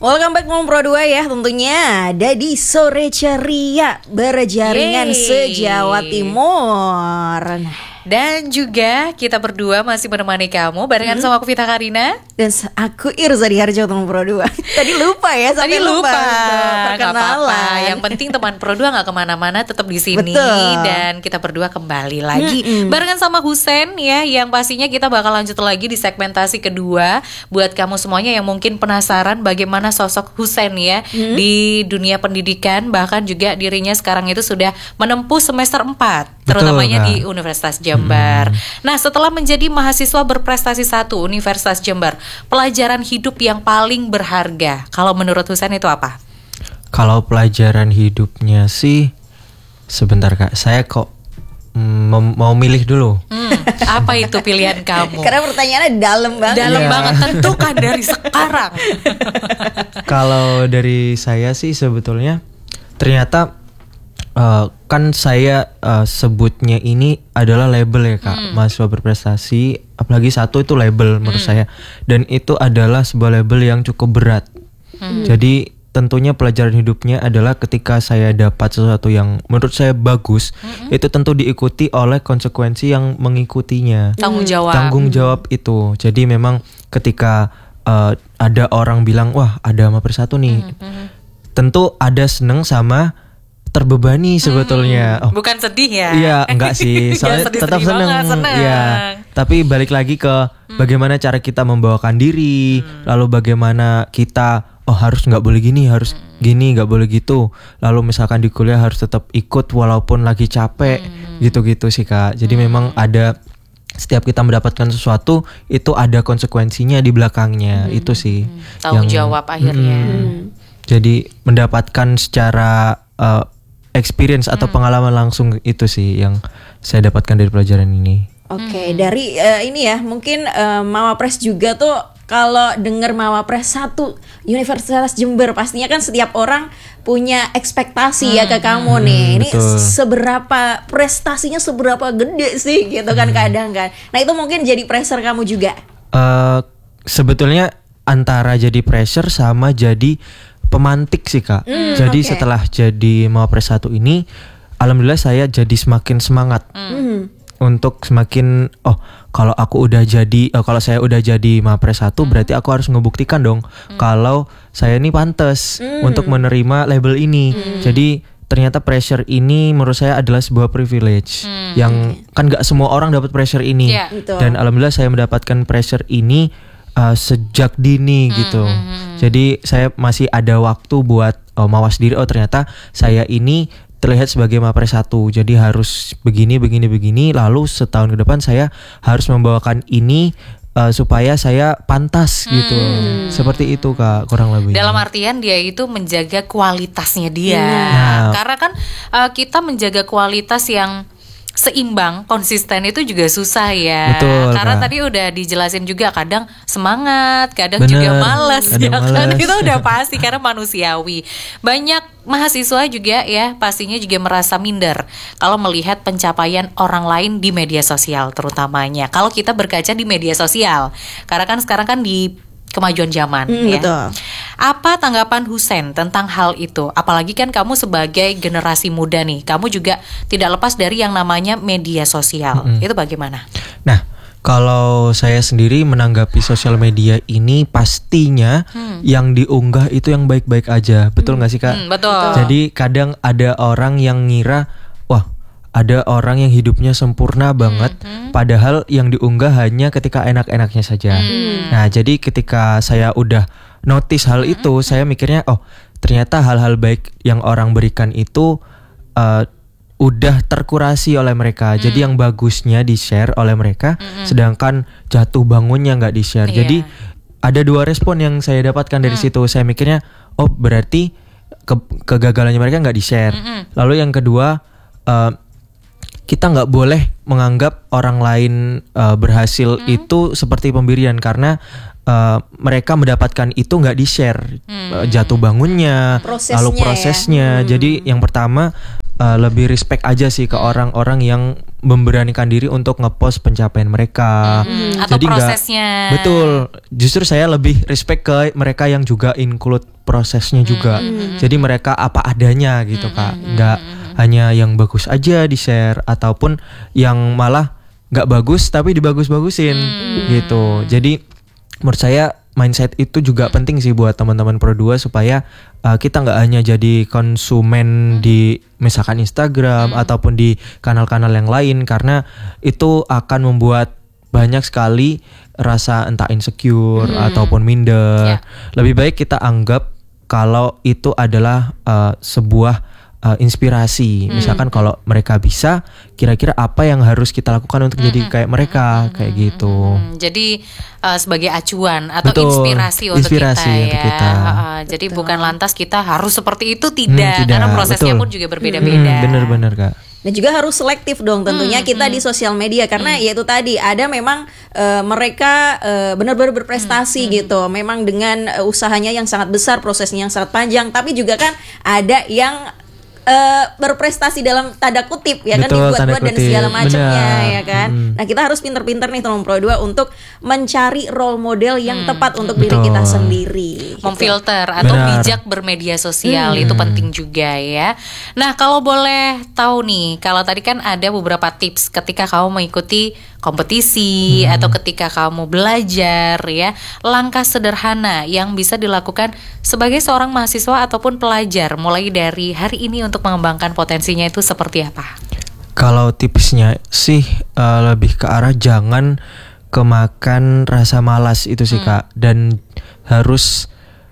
Welcome back Pro 2 ya, tentunya ada di Sore Ceria berjaringan se-Jawa Timur. Dan juga kita berdua masih menemani kamu barengan sama aku Vita Karina dan aku Irza di Harjo teman Pro 2. Tadi lupa ya, sampai lupa perkenalan. Yang penting teman Pro 2 nggak kemana-mana, tetap di sini. Betul. Dan kita berdua kembali lagi barengan sama Husen ya, yang pastinya kita bakal lanjut lagi di segmentasi kedua. Buat kamu semuanya yang mungkin penasaran bagaimana sosok Husen ya di dunia pendidikan, bahkan juga dirinya sekarang itu sudah menempuh semester 4, terutamanya di Universitas Jember. Nah, setelah menjadi mahasiswa berprestasi 1 Universitas Jember, pelajaran hidup yang paling berharga, kalau menurut Husen itu apa? Kalau pelajaran hidupnya sih, sebentar Kak, saya kok mau milih dulu. Apa itu pilihan kamu? Karena pertanyaannya dalam banget. Dalam banget, tentukan dari sekarang. Kalau dari saya sih sebetulnya ternyata kan saya sebutnya ini adalah label ya Kak, mahasiswa berprestasi, apalagi 1 itu label menurut saya, dan itu adalah sebuah label yang cukup berat. Jadi tentunya pelajaran hidupnya adalah ketika saya dapat sesuatu yang menurut saya bagus, itu tentu diikuti oleh konsekuensi yang mengikutinya. Tanggung jawab itu. Jadi memang ketika ada orang bilang wah ada Mapres 1 nih, tentu ada seneng sama terbebani sebetulnya. Bukan sedih ya? Iya, enggak sih. Soalnya tetap seneng. Iya. Tapi balik lagi ke bagaimana cara kita membawakan diri, lalu bagaimana kita harus nggak boleh gini, harus gini, nggak boleh gitu. Lalu misalkan di kuliah harus tetap ikut walaupun lagi capek, gitu-gitu sih Kak. Jadi memang ada, setiap kita mendapatkan sesuatu itu ada konsekuensinya di belakangnya. Itu sih tanggung jawab akhirnya. Jadi mendapatkan secara experience atau pengalaman langsung, itu sih yang saya dapatkan dari pelajaran ini. Oke, dari ini ya, mungkin Mawapres juga tuh kalau dengar Mawapres 1 Universitas Jember, pastinya kan setiap orang punya ekspektasi ya ke kamu nih. Ini seberapa prestasinya, seberapa gede sih gitu kan kadang kan. Nah, itu mungkin jadi pressure kamu juga. Sebetulnya antara jadi pressure sama jadi pemantik sih Kak. Jadi setelah jadi Mawapres 1 ini, alhamdulillah saya jadi semakin semangat untuk semakin kalau aku udah jadi kalau saya udah jadi Mawapres 1 berarti aku harus ngebuktikan dong kalau saya ini pantas untuk menerima label ini. Jadi ternyata pressure ini menurut saya adalah sebuah privilege yang kan gak semua orang dapat pressure ini. Dan alhamdulillah saya mendapatkan pressure ini sejak dini gitu. Jadi saya masih ada waktu buat mawas diri, ternyata saya ini terlihat sebagai Mapres 1, jadi harus begini, lalu setahun ke depan saya harus membawakan ini supaya saya pantas gitu. Seperti itu Kak, kurang lebih. Dalam artian dia itu menjaga kualitasnya dia. Karena kan kita menjaga kualitas yang seimbang, konsisten itu juga susah ya. Betul, karena Kak. Tadi udah dijelasin juga, kadang semangat, kadang juga malas ya kan. Itu udah pasti karena manusiawi. Banyak mahasiswa juga ya pastinya juga merasa minder kalau melihat pencapaian orang lain di media sosial, terutamanya kalau kita berkaca di media sosial. Karena kan sekarang kan di kemajuan zaman ya. Betul. Apa tanggapan Husen tentang hal itu? Apalagi kan kamu sebagai generasi muda nih, kamu juga tidak lepas dari yang namanya media sosial. Itu bagaimana? Nah, kalau saya sendiri menanggapi sosial media ini pastinya yang diunggah itu yang baik-baik aja. Betul gak sih Kak? Betul. Jadi kadang ada orang yang ngira, wah ada orang yang hidupnya sempurna banget, padahal yang diunggah hanya ketika enak-enaknya saja. Nah, jadi ketika saya udah notice hal itu, saya mikirnya, ternyata hal-hal baik yang orang berikan itu udah terkurasi oleh mereka. Jadi yang bagusnya di-share oleh mereka, sedangkan jatuh bangunnya nggak di-share. Jadi ada 2 respon yang saya dapatkan dari situ. Saya mikirnya, berarti kegagalannya mereka nggak di-share. Lalu yang kedua, kita nggak boleh menganggap orang lain berhasil itu seperti pemberian, karena mereka mendapatkan itu nggak di-share, jatuh bangunnya, lalu prosesnya. Jadi yang pertama lebih respect aja sih ke orang-orang yang memberanikan diri untuk ngepost pencapaian mereka. Atau Jadi prosesnya. betul. Justru saya lebih respect ke mereka yang juga include prosesnya juga. Jadi mereka apa adanya gitu Kak. Nggak hanya yang bagus aja di share ataupun yang malah nggak bagus tapi dibagus-bagusin gitu. Jadi menurut saya mindset itu juga penting sih buat teman-teman Pro 2 supaya kita nggak hanya jadi konsumen di misalkan Instagram ataupun di kanal-kanal yang lain, karena itu akan membuat banyak sekali rasa entah insecure ataupun minder. Lebih baik kita anggap kalau itu adalah sebuah inspirasi. Misalkan kalau mereka bisa, kira-kira apa yang harus kita lakukan untuk jadi kayak mereka, kayak gitu. Jadi sebagai acuan atau Betul, inspirasi untuk inspirasi kita untuk ya. kita. Jadi bukan lantas kita harus seperti itu, tidak, karena prosesnya betul. pun juga berbeda-beda. Bener-bener Kak. Dan juga harus selektif dong tentunya kita di sosial media, karena ya itu tadi ada memang mereka benar-benar berprestasi gitu, memang dengan usahanya yang sangat besar, prosesnya yang sangat panjang, tapi juga kan ada yang berprestasi dalam tanda kutip ya. Betul, kan dibuat-buat tanda dan kutip. segala macamnya Benar. ya kan. Nah kita harus pinter-pinter nih teman Pro 2 untuk mencari role model yang tepat untuk diri Betul. kita sendiri. Memfilter atau Benar. bijak bermedia sosial itu penting juga ya. Nah kalau boleh tahu nih, kalau tadi kan ada beberapa tips ketika kamu mengikuti kompetisi atau ketika kamu belajar ya, langkah sederhana yang bisa dilakukan sebagai seorang mahasiswa ataupun pelajar mulai dari hari ini untuk mengembangkan potensinya itu seperti apa? Kalau tipsnya sih lebih ke arah jangan kemakan rasa malas itu sih Kak, dan harus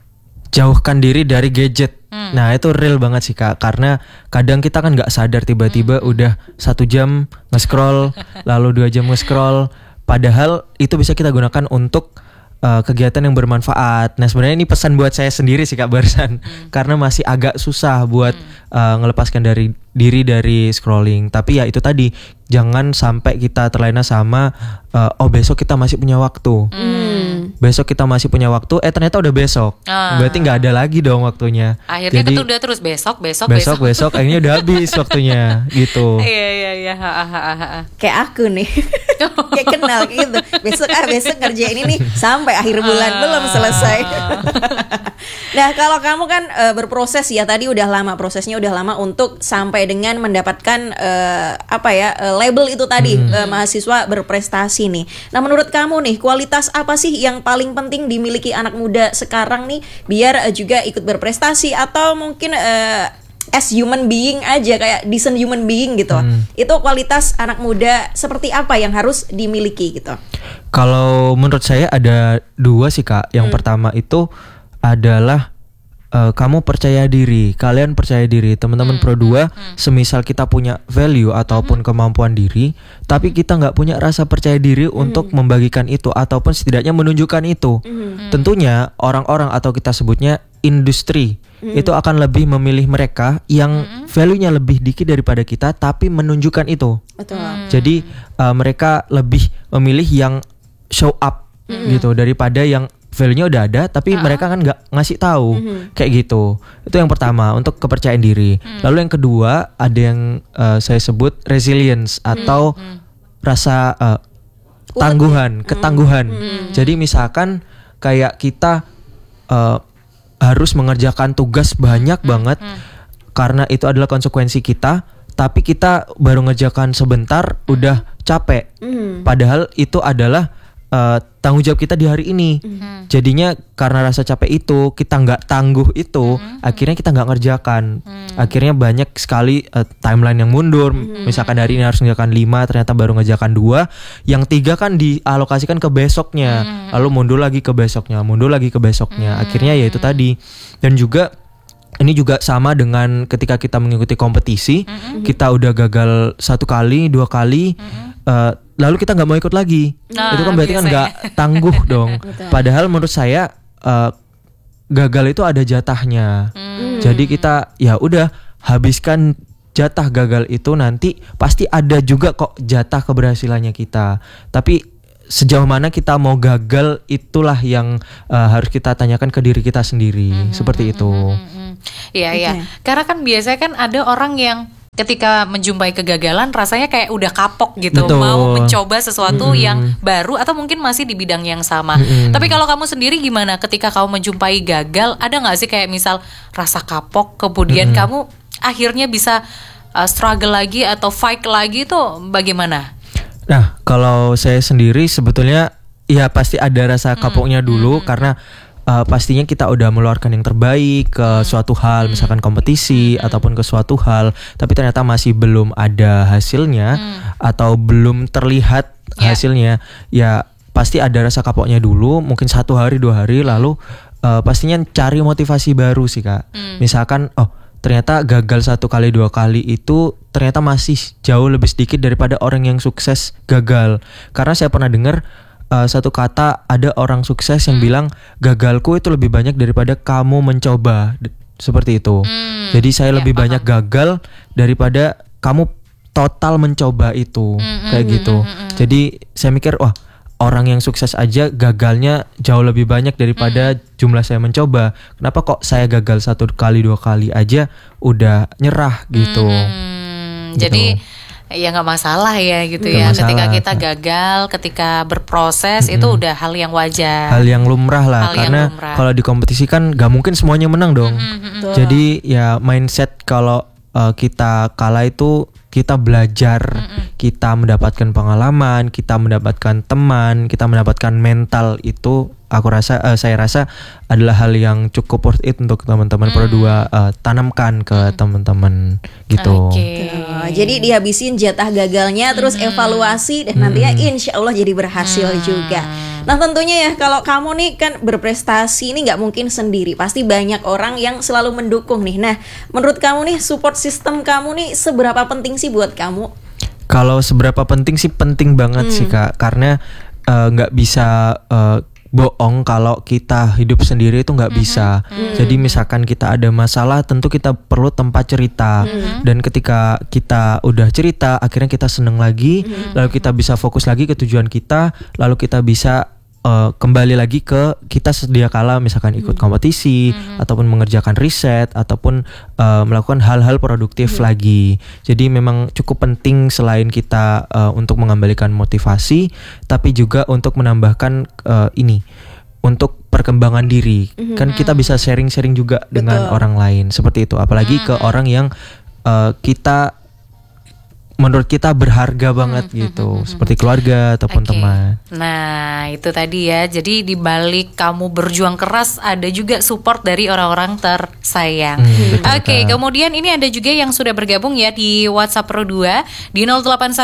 jauhkan diri dari gadget. Nah itu real banget sih Kak, karena kadang kita kan nggak sadar tiba-tiba udah 1 jam nge-scroll, lalu 2 jam nge-scroll, padahal itu bisa kita gunakan untuk kegiatan yang bermanfaat. Nah sebenarnya ini pesan buat saya sendiri sih Kak barusan, karena masih agak susah buat ngelepaskan diri dari scrolling. Tapi ya itu tadi, jangan sampai kita terlena sama besok kita masih punya waktu. Besok kita masih punya waktu, ternyata udah besok. Berarti nggak ada lagi dong waktunya. Akhirnya Jadi, ketunda terus besok, akhirnya udah habis waktunya gitu. Iya. Kayak aku nih. Kayak kenal kayak gitu. Besok kerjain ini nih sampai akhir bulan belum selesai. Nah, kalau kamu kan berproses ya, tadi udah lama prosesnya, udah lama untuk sampai dengan mendapatkan label itu tadi, mahasiswa berprestasi nih. Nah, menurut kamu nih, kualitas apa sih yang paling penting dimiliki anak muda sekarang nih biar juga ikut berprestasi, atau mungkin as human being aja, kayak decent human being gitu. Itu kualitas anak muda seperti apa yang harus dimiliki gitu? Kalau menurut saya ada 2 sih Kak. Yang pertama itu adalah kamu percaya diri, kalian percaya diri, teman-teman Pro 2. Semisal kita punya value ataupun kemampuan diri, tapi kita nggak punya rasa percaya diri untuk membagikan itu ataupun setidaknya menunjukkan itu. Tentunya orang-orang atau kita sebutnya industri itu akan lebih memilih mereka yang value-nya lebih dikit daripada kita, tapi menunjukkan itu. Betul. Jadi mereka lebih memilih yang show up gitu daripada yang value-nya udah ada tapi mereka kan nggak ngasih tahu, kayak gitu. Itu yang pertama, untuk kepercayaan diri. Lalu yang kedua ada yang saya sebut resilience atau rasa ketangguhan. Jadi misalkan kayak kita harus mengerjakan tugas banyak banget karena itu adalah konsekuensi kita, tapi kita baru ngerjakan sebentar udah capek. Padahal itu adalah tanggung jawab kita di hari ini. Jadinya karena rasa capek itu, kita nggak tangguh itu, akhirnya kita nggak ngerjakan. Akhirnya banyak sekali timeline yang mundur. Misalkan hari ini harus ngerjakan 5, ternyata baru ngerjakan 2. Yang 3 kan dialokasikan ke besoknya, lalu mundur lagi ke besoknya. Akhirnya ya itu tadi. Dan juga ini juga sama dengan ketika kita mengikuti kompetisi, kita udah gagal 1 kali, 2 kali, lalu kita nggak mau ikut lagi. Itu kan berarti kan nggak tangguh dong. Padahal menurut saya gagal itu ada jatahnya. Jadi kita ya udah habiskan jatah gagal itu, nanti pasti ada juga kok jatah keberhasilannya kita. Tapi sejauh mana kita mau gagal, itulah yang harus kita tanyakan ke diri kita sendiri. Seperti itu. Iya. Karena kan biasanya kan ada orang yang ketika menjumpai kegagalan rasanya kayak udah kapok gitu. Betul. Mau mencoba sesuatu yang baru atau mungkin masih di bidang yang sama. Tapi kalau kamu sendiri gimana ketika kamu menjumpai gagal, ada gak sih kayak misal rasa kapok kemudian kamu akhirnya bisa struggle lagi atau fight lagi itu bagaimana? Nah, kalau saya sendiri sebetulnya ya pasti ada rasa kapoknya dulu karena pastinya kita udah meluarkan yang terbaik ke suatu hal, misalkan kompetisi ataupun ke suatu hal, tapi ternyata masih belum ada hasilnya atau belum terlihat hasilnya, ya pasti ada rasa kapoknya dulu, mungkin 1 hari 2 hari, lalu pastinya cari motivasi baru sih Kak. Misalkan ternyata gagal 1 kali 2 kali itu ternyata masih jauh lebih sedikit daripada orang yang sukses gagal. Karena saya pernah dengar satu kata, ada orang sukses yang bilang gagalku itu lebih banyak daripada kamu mencoba, seperti itu. Jadi saya lebih banyak gagal daripada kamu total mencoba itu, kayak gitu. Jadi saya mikir wah, orang yang sukses aja gagalnya jauh lebih banyak daripada jumlah saya mencoba. Kenapa kok saya gagal 1 kali 2 kali aja udah nyerah gitu. Jadi ya nggak masalah ya gitu ya. Ketika kita gagal, ketika berproses itu udah hal yang wajar, hal yang lumrah lah. Karena kalau di kompetisi kan nggak mungkin semuanya menang dong. Jadi ya mindset kalau kita kalah itu kita belajar, kita mendapatkan pengalaman, kita mendapatkan teman, kita mendapatkan mental, itu aku rasa saya rasa adalah hal yang cukup worth it untuk teman-teman Pro 2 tanamkan ke teman-teman gitu. Jadi dihabisin jatah gagalnya, terus evaluasi dan nantinya insya Allah jadi berhasil juga. Nah tentunya ya kalau kamu nih kan berprestasi ini nggak mungkin sendiri, pasti banyak orang yang selalu mendukung nih. Nah menurut kamu nih support system kamu nih seberapa penting sih buat kamu? Kalau seberapa penting sih, penting banget sih Kak, karena nggak bisa bohong kalau kita hidup sendiri itu nggak bisa. Jadi misalkan kita ada masalah, tentu kita perlu tempat cerita. Dan ketika kita udah cerita, akhirnya kita seneng lagi, lalu kita bisa fokus lagi ke tujuan kita, lalu kita bisa kembali lagi ke kita sedia kala, misalkan ikut kompetisi ataupun mengerjakan riset ataupun melakukan hal-hal produktif lagi. Jadi memang cukup penting selain kita untuk mengembalikan motivasi, tapi juga untuk menambahkan untuk perkembangan diri. Kan kita bisa sharing-sharing juga dengan orang lain seperti itu. Apalagi ke orang yang kita menurut kita berharga banget gitu, seperti keluarga ataupun teman. Nah itu tadi ya, jadi di balik kamu berjuang keras ada juga support dari orang-orang tersayang. Kemudian ini ada juga yang sudah bergabung ya di WhatsApp Pro 2 di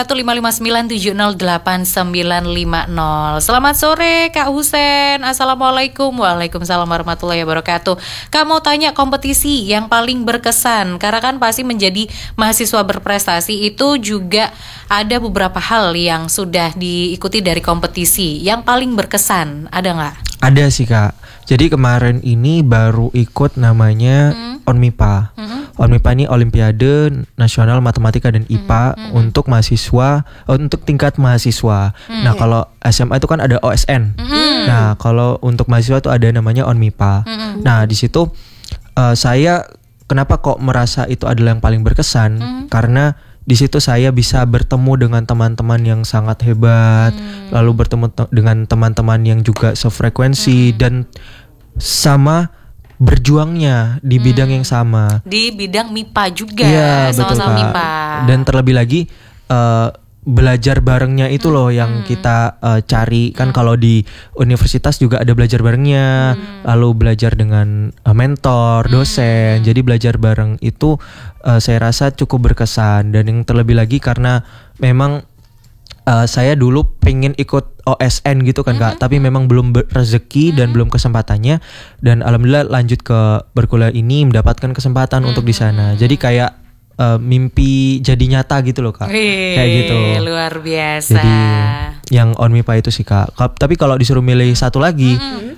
081559708950. Selamat sore Kak Husen. Assalamualaikum. Waalaikumsalam warahmatullahi wabarakatuh. Kak mau tanya kompetisi yang paling berkesan, karena kan pasti menjadi mahasiswa berprestasi itu juga ada beberapa hal yang sudah diikuti dari kompetisi. Yang paling berkesan ada nggak? Ada sih Kak. Jadi kemarin ini baru ikut namanya ONMIPA. ONMIPA ini Olimpiade Nasional Matematika dan IPA untuk mahasiswa, untuk tingkat mahasiswa. Nah kalau SMA itu kan ada OSN. Nah kalau untuk mahasiswa itu ada namanya ONMIPA. Nah di situ saya kenapa kok merasa itu adalah yang paling berkesan? Karena di situ saya bisa bertemu dengan teman-teman yang sangat hebat, lalu bertemu dengan teman-teman yang juga sefrekuensi dan sama berjuangnya di bidang yang sama. Di bidang MIPA juga, betul, sama-sama MIPA. Dan terlebih lagi belajar barengnya itu loh yang kita cari. Kan kalau di universitas juga ada belajar barengnya, lalu belajar dengan mentor, dosen. Jadi belajar bareng itu saya rasa cukup berkesan. Dan yang terlebih lagi karena memang saya dulu pengen ikut OSN gitu kan Kak, tapi memang belum rezeki dan belum kesempatannya. Dan alhamdulillah lanjut ke berkuliah ini mendapatkan kesempatan untuk di sana. Jadi kayak mimpi jadi nyata gitu loh Kak. Kayak gitu. Luar biasa. Jadi yang ONMIPA itu sih Kak. Tapi kalau disuruh milih satu lagi,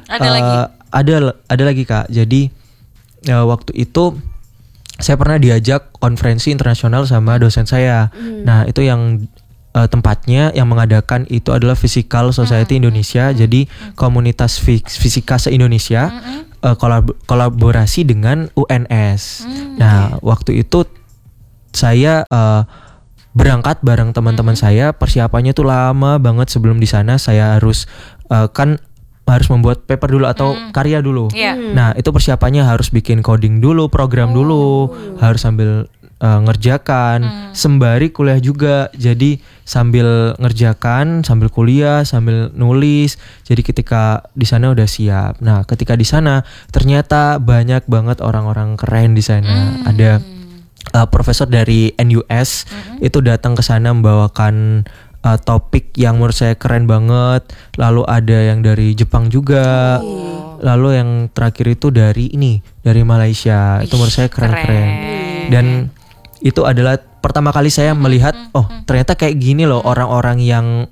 ada lagi Kak. Jadi waktu itu saya pernah diajak konferensi internasional sama dosen saya. Nah itu yang tempatnya yang mengadakan itu adalah Physical Society Indonesia. Jadi komunitas fisika se-Indonesia kolaborasi dengan UNS. Nah waktu itu saya berangkat bareng teman-teman saya. Persiapannya tuh lama banget. Sebelum di sana saya harus kan harus membuat paper dulu atau karya dulu. Nah, itu persiapannya harus bikin coding dulu, program dulu, harus sambil ngerjakan, sembari kuliah juga. Jadi sambil ngerjakan, sambil kuliah, sambil nulis. Jadi ketika di sana udah siap. Nah, ketika di sana ternyata banyak banget orang-orang keren di sana. Ada profesor dari NUS itu datang ke sana membawakan topik yang menurut saya keren banget. Lalu ada yang dari Jepang juga. Lalu yang terakhir itu dari Malaysia. Itu menurut saya keren-keren. Dan itu adalah pertama kali saya melihat, oh ternyata kayak gini loh orang-orang yang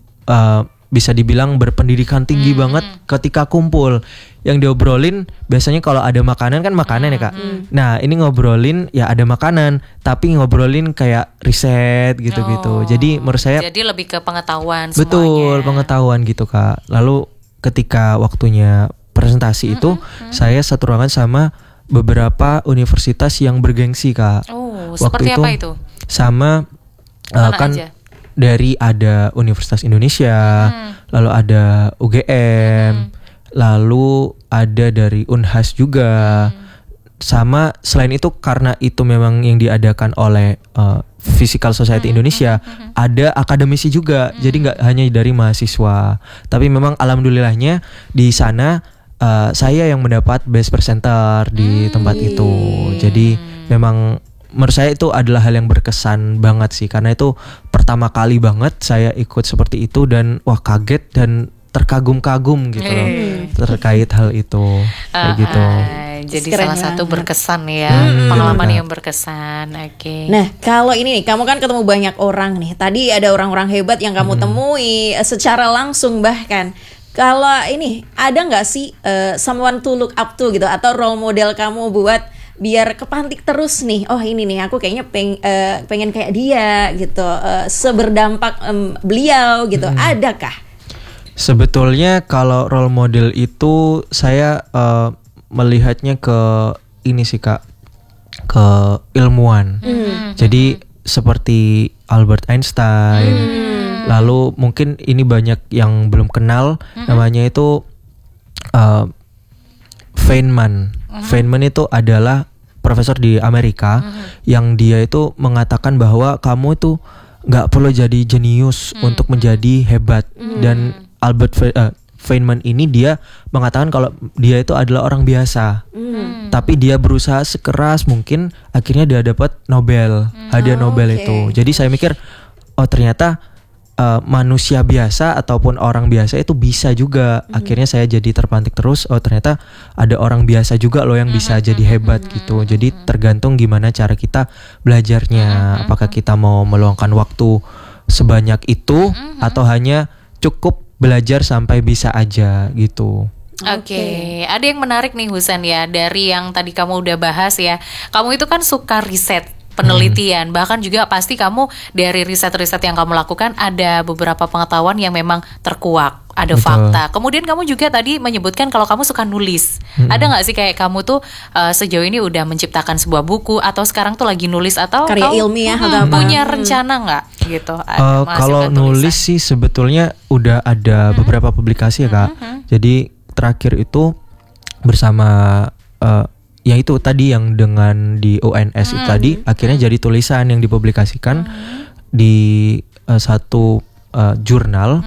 bisa dibilang berpendidikan tinggi banget ketika kumpul. Yang diobrolin biasanya kalau ada makanan kan makanan ya Kak. Nah ini ngobrolin ya ada makanan, tapi ngobrolin kayak riset gitu-gitu. Jadi menurut saya jadi lebih ke pengetahuan betul, semuanya. Pengetahuan gitu Kak. Lalu ketika waktunya presentasi itu saya satu ruangan sama beberapa universitas yang bergengsi Kak. Seperti apa itu? Sama kan aja? Dari ada Universitas Indonesia, lalu ada UGM, lalu ada dari Unhas juga. Sama selain itu karena itu memang yang diadakan oleh Physical Society Indonesia, ada akademisi juga. Jadi nggak hanya dari mahasiswa, tapi memang alhamdulillahnya di sana saya yang mendapat best presenter di tempat itu. Jadi memang menurut saya itu adalah hal yang berkesan banget sih, karena itu pertama kali banget saya ikut seperti itu dan wah kaget dan terkagum-kagum gitu loh terkait hal itu kayak gitu. Jadi salah satu berkesan ya, pengalaman yang berkesan. Nah kalau ini nih, kamu kan ketemu banyak orang nih. Tadi ada orang-orang hebat yang kamu temui secara langsung bahkan. Kalau ini ada nggak sih someone to look up to gitu, atau role model kamu buat biar kepantik terus nih, oh ini nih aku kayaknya pengen kayak dia gitu, seberdampak beliau gitu, adakah? Sebetulnya kalau role model itu saya melihatnya ke ini sih Kak, ke ilmuwan. Jadi seperti Albert Einstein, lalu mungkin ini banyak yang belum kenal, namanya itu Feynman. Feynman itu adalah profesor di Amerika yang dia itu mengatakan bahwa kamu itu nggak perlu jadi jenius untuk menjadi hebat. Dan Albert Feynman ini dia mengatakan kalau dia itu adalah orang biasa, tapi dia berusaha sekeras mungkin, akhirnya dia dapat Nobel, hadiah Nobel itu. Jadi saya mikir, oh ternyata manusia biasa ataupun orang biasa itu bisa juga. Akhirnya saya jadi terpantik terus, oh ternyata ada orang biasa juga loh yang bisa jadi hebat gitu. Jadi tergantung gimana cara kita belajarnya, apakah kita mau meluangkan waktu sebanyak itu atau hanya cukup belajar sampai bisa aja gitu. Oke, ada yang menarik nih Husen ya, dari yang tadi kamu udah bahas ya. Kamu itu kan suka riset, penelitian, bahkan juga pasti kamu dari riset-riset yang kamu lakukan ada beberapa pengetahuan yang memang terkuak, ada fakta. Kemudian kamu juga tadi menyebutkan kalau kamu suka nulis. Ada nggak sih kayak kamu tuh sejauh ini udah menciptakan sebuah buku atau sekarang tuh lagi nulis atau karya ilmiah atau apa? Punya rencana nggak gitu? Kalau nulis sih sebetulnya udah ada beberapa publikasi ya Kak. Jadi terakhir itu bersama ya itu tadi yang dengan di UNS itu tadi akhirnya jadi tulisan yang dipublikasikan di satu jurnal.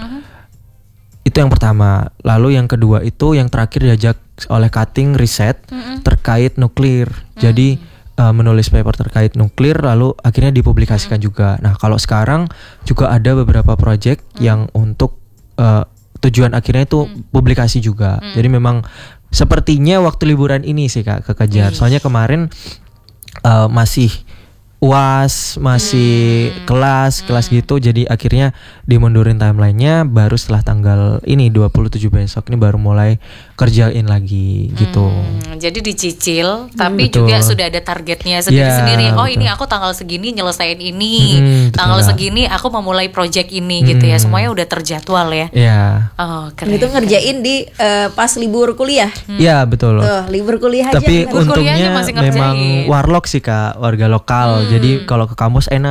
Itu yang pertama. Lalu yang kedua itu yang terakhir diajak oleh Cutting riset terkait nuklir. Jadi menulis paper terkait nuklir lalu akhirnya dipublikasikan juga. Nah kalau sekarang juga ada beberapa project yang untuk tujuan akhirnya itu publikasi juga. Jadi memang sepertinya waktu liburan ini sih Kak kekejar. Soalnya kemarin masih UAS, masih kelas gitu. Jadi akhirnya dimundurin timelinenya, baru setelah tanggal ini 27 besok ini baru mulai kerjain lagi gitu. Jadi dicicil, tapi juga sudah ada targetnya sendiri-sendiri. Ini aku tanggal segini nyelesain ini, tanggal segini aku memulai project ini gitu ya. Semuanya udah terjadwal ya. Iya. Oh, keren. Itu ngerjain di pas libur kuliah. Iya betul. Tuh, libur kuliah aja. Tapi untungnya masih memang warlock sih Kak, warga lokal. Jadi kalau ke kampus enak